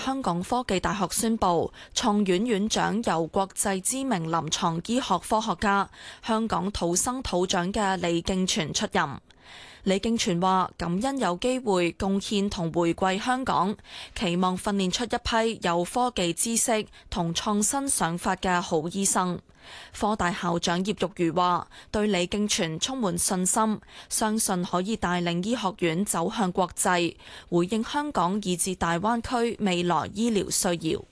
香港科技大學宣布，創院院長由國際知名臨床醫學科學家、香港土生土長嘅李敬全出任。李敬全話：感恩有機會貢獻同回饋香港，期望訓練出一批有科技知識同創新想法嘅好醫生。科大校長葉玉如話：對李敬全充滿信心，相信可以帶領醫學院走向國際，回應香港以至大灣區未來醫療需要。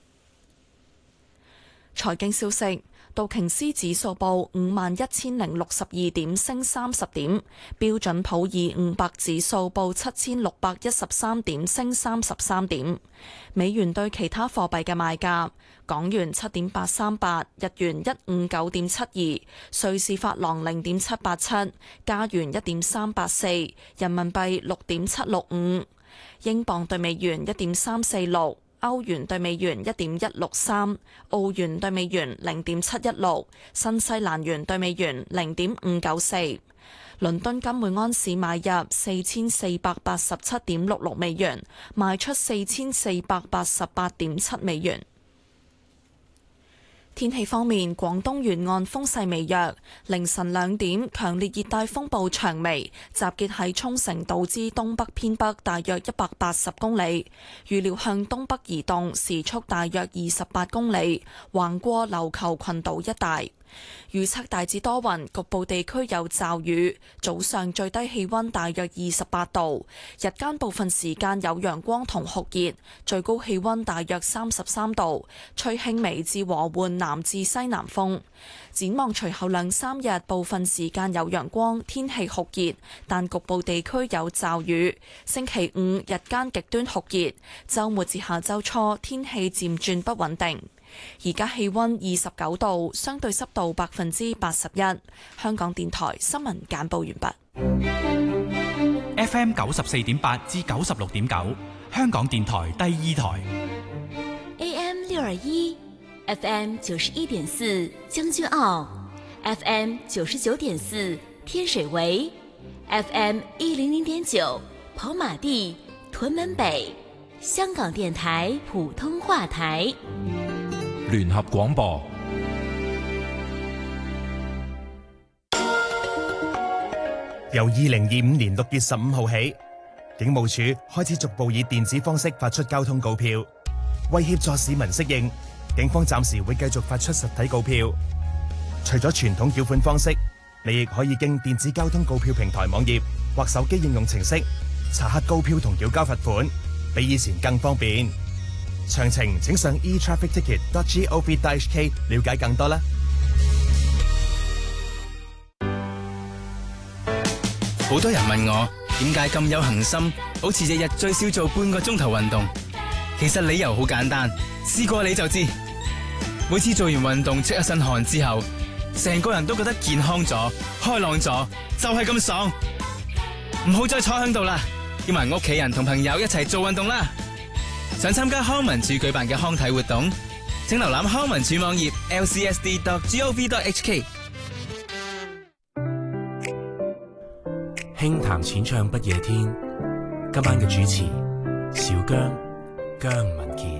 財經消息。道瓊斯指數報51,062點，升30點；標準普爾500指數報7,613點，升33點。美元對其他貨幣嘅賣價：港元7.838，日元159.72，瑞士法郎0.787，加元1.384，人民幣6.765，英鎊對美元1.346。歐元對美元1.163，澳元對美元0.716，新西蘭元對美元0.594。倫敦金每安士買入4487.66美元，賣出4488.7美元。天氣方面，廣東沿岸風勢微弱。凌晨2點，強烈熱帶風暴長眉集結喺沖繩島之東北偏北大約180公里，預料向東北移動，時速大約28公里，橫過琉球群島一帶。預測大致多雲，局部地區有驟雨。早上最低氣溫大約28度，日間部分時間有陽光同酷熱，最高氣溫大約33度，吹輕微至和緩南至西南風。展望隨後2-3日，部分時間有陽光，天氣酷熱，但局部地區有驟雨。星期5日間極端酷熱，週末至下週初天氣漸轉不穩定。而家氣溫29度，相對濕度81%。香港電台新聞簡報完畢。 FM 94.8至96.9，香港電台第2台。 AM 621 FM 91.4將軍澳 FM 99.4天水圍 FM 100.9跑馬地屯門北，香港電台普通話台。 聯合廣播。 由2025年6月15號起，警務處開始逐步以電子方式發出交通告票。為協助市民適應，警方暫時會繼續發出實體告票。除咗傳統繳款方式，你亦可以經電子交通告票平台網頁或手機應用程式查核告票同繳交罰款，比以前更方便。詳情請上 etrafficticket.gov.hk 了解更多啦。 好多人問我點解咁有恒心，好似日日最少做半個鐘頭運動。其實理由好簡單，試過你就知。每次做完運動出一身汗之後，成個人都覺得健康咗、開朗咗，就係咁爽。唔好再坐喺度啦，叫埋屋企人同朋友一齊做運動啦。想參加康文署舉辦嘅康體活動，請瀏覽康文署網頁 lcsd.gov.hk。 輕談淺唱不夜天，今晚嘅主持小姜文傑。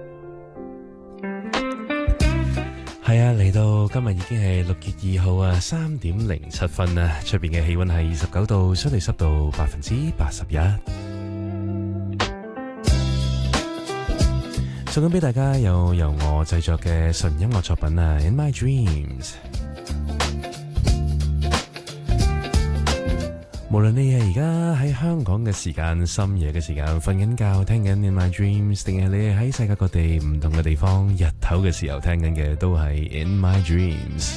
係啊，嚟到今日已經係6月2號啊，3:07啊，出邊嘅氣溫係29度，相對濕度81%。送緊俾大家由我製作嘅純音樂作品啊 In My Dreams。無論你係而家喺香港嘅時間、深夜嘅時間瞓緊覺聽緊 In My Dreams， 定係你係喺世界各地唔同嘅地方日頭嘅時候聽緊嘅，都係 In My Dreams。